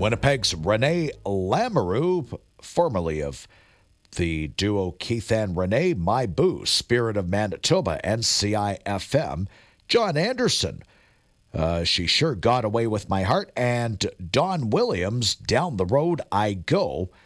Winnipeg's Renee Lamoureux, formerly of the duo Keith and Renee, My Boo, Spirit of Manitoba, NCIFM. John Anderson, She Sure Got Away With My Heart, and Don Williams, Down the Road I Go.